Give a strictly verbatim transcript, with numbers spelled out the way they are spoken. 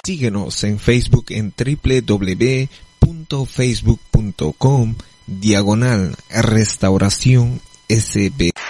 Síguenos en Facebook en doble u doble u doble u punto facebook punto com diagonal restauración S B.